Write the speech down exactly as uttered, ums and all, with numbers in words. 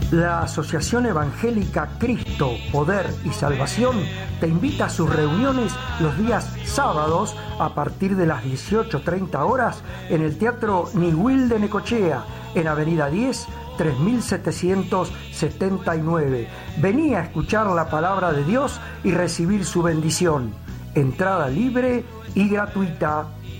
La Asociación Evangélica Cristo, Poder y Salvación te invita a sus reuniones los días sábados a partir de las dieciocho treinta horas en el Teatro Niwil de Necochea, en Avenida diez, tres mil setecientos setenta y nueve. Vení a escuchar la palabra de Dios y recibir su bendición. Entrada libre y gratuita.